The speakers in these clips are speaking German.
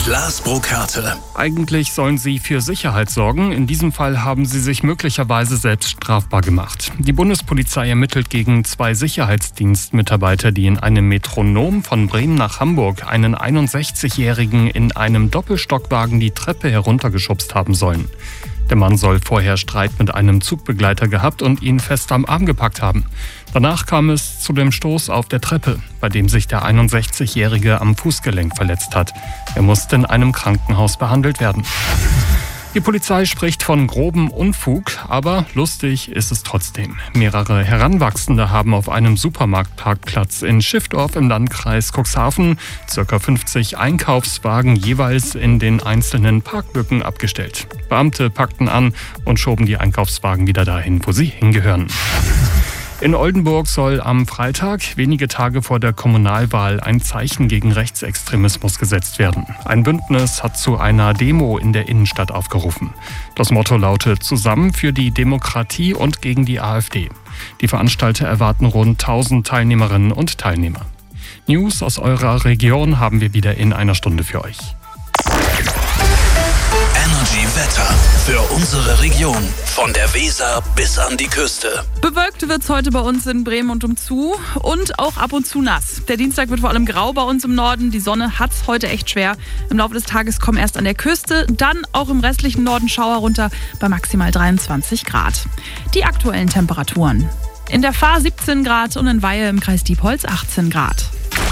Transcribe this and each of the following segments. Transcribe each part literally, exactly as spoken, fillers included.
mit Lars Brokate. Eigentlich sollen sie für Sicherheit sorgen. In diesem Fall haben sie sich möglicherweise selbst strafbar gemacht. Die Bundespolizei ermittelt gegen zwei Sicherheitsdienstmitarbeiter, die in einem Metronom von Bremen nach Hamburg einen einundsechzigjährigen in einem Doppelstockwagen die Treppe heruntergeschubst haben sollen. Der Mann soll vorher Streit mit einem Zugbegleiter gehabt und ihn fest am Arm gepackt haben. Danach kam es zu dem Stoß auf der Treppe, bei dem sich der einundsechzigjährige am Fußgelenk verletzt hat. Er musste in einem Krankenhaus behandelt werden. Die Polizei spricht von grobem Unfug, aber lustig ist es trotzdem. Mehrere Heranwachsende haben auf einem Supermarktparkplatz in Schiffdorf im Landkreis Cuxhaven ca. fünfzig Einkaufswagen jeweils in den einzelnen Parklücken abgestellt. Beamte packten an und schoben die Einkaufswagen wieder dahin, wo sie hingehören. In Oldenburg soll am Freitag, wenige Tage vor der Kommunalwahl, ein Zeichen gegen Rechtsextremismus gesetzt werden. Ein Bündnis hat zu einer Demo in der Innenstadt aufgerufen. Das Motto lautet „Zusammen für die Demokratie und gegen die AfD". Die Veranstalter erwarten rund tausend Teilnehmerinnen und Teilnehmer. News aus eurer Region haben wir wieder in einer Stunde für euch. Energy Wetter für unsere Region. Von der Weser bis an die Küste. Bewölkt wird es heute bei uns in Bremen und umzu und auch ab und zu nass. Der Dienstag wird vor allem grau bei uns im Norden. Die Sonne hat es heute echt schwer. Im Laufe des Tages kommen erst an der Küste, dann auch im restlichen Norden Schauer runter bei maximal dreiundzwanzig Grad. Die aktuellen Temperaturen. In der Fahr siebzehn Grad und in Weihe im Kreis Diepholz achtzehn Grad.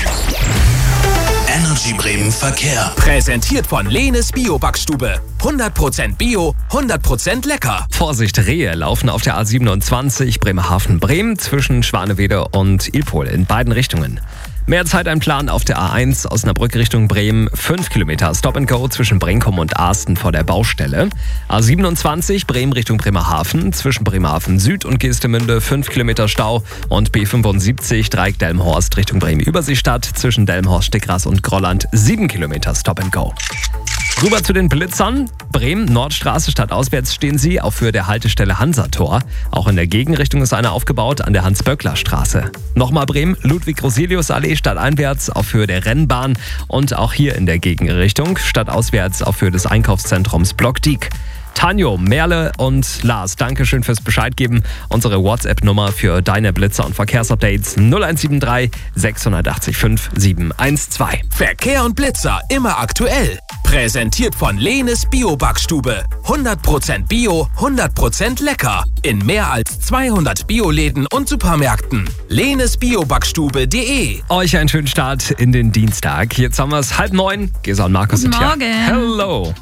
Energy Bremen Verkehr. Präsentiert von Lehnes Bio-Backstube. hundert Prozent Bio, hundert Prozent lecker. Vorsicht, Rehe laufen auf der A siebenundzwanzig Bremerhaven-Bremen zwischen Schwanewede und Ilpol in beiden Richtungen. Mehr Zeit einplanen auf der A eins Osnabrück Richtung Bremen. fünf Kilometer Stop and Go zwischen Brinkum und Arsten vor der Baustelle. A siebenundzwanzig Bremen Richtung Bremerhaven zwischen Bremerhaven Süd und Geestemünde. fünf Kilometer Stau. Und B fünfundsiebzig Dreieck Delmenhorst Richtung Bremen-Überseestadt zwischen Delmenhorst, Stickras und Grolland. sieben Kilometer Stop and Go. Rüber zu den Blitzern. Bremen, Nordstraße, stadtauswärts stehen sie auf Höhe der Haltestelle Hansator. Auch in der Gegenrichtung ist eine aufgebaut an der Hans-Böckler-Straße. Nochmal Bremen, Ludwig-Roselius-Allee stadteinwärts auf Höhe der Rennbahn. Und auch hier in der Gegenrichtung stadtauswärts auf Höhe des Einkaufszentrums Block-Dieck. Tanjo, Merle und Lars, Dankeschön fürs Bescheid geben. Unsere WhatsApp-Nummer für deine Blitzer und Verkehrsupdates null eins sieben drei sechs acht fünf sieben eins zwei. Verkehr und Blitzer immer aktuell. Präsentiert von Lehnes Bio-Backstube. hundert Prozent Bio, hundert Prozent lecker. In mehr als zweihundert Bioläden und Supermärkten. lehnes bio backstube punkt de. Euch einen schönen Start in den Dienstag. Jetzt haben wir es halb neun. Gesa und Markus Guten sind hier. Morgen. Hello.